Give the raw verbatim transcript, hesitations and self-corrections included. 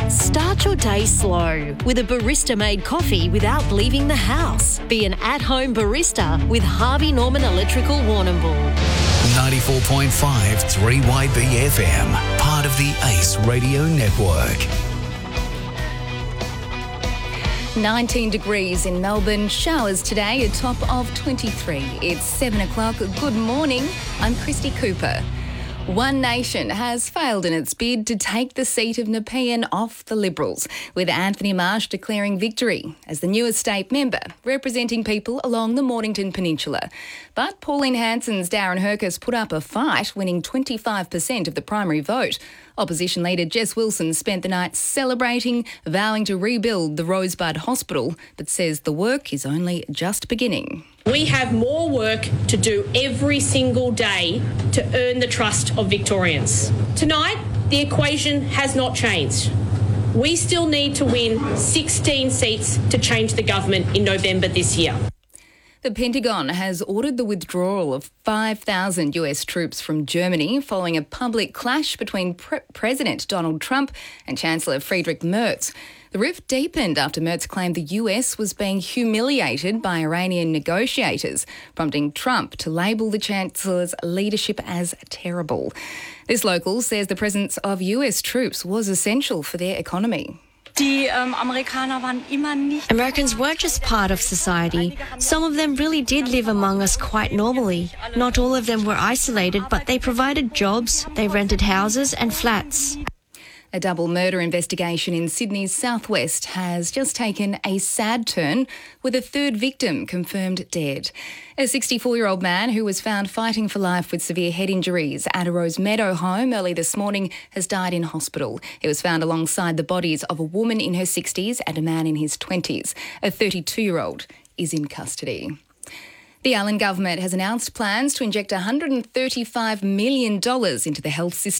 Start your day slow with a barista-made coffee without leaving the house. Be an at-home barista with Harvey Norman Electrical Warrnambool. ninety-four point five three Y B F M, part of the Ace Radio Network. nineteen degrees in Melbourne, showers today, a top of twenty-three. It's seven o'clock. Good morning. I'm Christy Cooper. One Nation has failed in its bid to take the seat of Nepean off the Liberals, with Anthony Marsh declaring victory as the newest state member, representing people along the Mornington Peninsula. But Pauline Hanson's Darren Hercus put up a fight, winning twenty-five percent of the primary vote. Opposition leader Jess Wilson spent the night celebrating, vowing to rebuild the Rosebud Hospital, but says the work is only just beginning. We have more work to do every single day to earn the trust of Victorians. Tonight, the equation has not changed. We still need to win sixteen seats to change the government in November this year. The Pentagon has ordered the withdrawal of five thousand U S troops from Germany following a public clash between Pre- President Donald Trump and Chancellor Friedrich Merz. The rift deepened after Merz claimed the U S was being humiliated by Iranian negotiators, prompting Trump to label the Chancellor's leadership as terrible. This local says the presence of U S troops was essential for their economy. Americans weren't just part of society. Some of them really did live among us quite normally. Not all of them were isolated, but they provided jobs, they rented houses and flats. A double murder investigation in Sydney's southwest has just taken a sad turn, with a third victim confirmed dead. A sixty-four-year-old man who was found fighting for life with severe head injuries at a Rosemeadow home early this morning has died in hospital. He was found alongside the bodies of a woman in her sixties and a man in his twenties. A thirty-two-year-old is in custody. The Allen government has announced plans to inject one hundred thirty-five million dollars into the health system